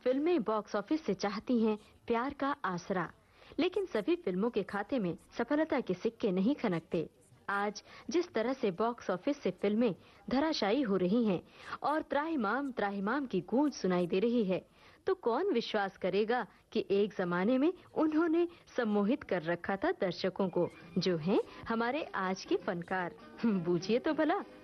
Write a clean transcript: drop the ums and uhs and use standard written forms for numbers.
फिल्में box office से चाहती हैं प्यार का आसरा, लेकिन सभी फिल्मों के खाते में सफलता के सिक्के नहीं खनकते। आज जिस तरह से बॉक्स ऑफिस से फिल्में धराशायी हो रही हैं और त्राहिमाम त्राहिमाम की गूंज सुनाई दे रही है, तो कौन विश्वास करेगा कि एक जमाने में उन्होंने सम्मोहित कर रखा था दर्शकों को, जो हैं हमारे आज के फनकार। बूझिए तो भला।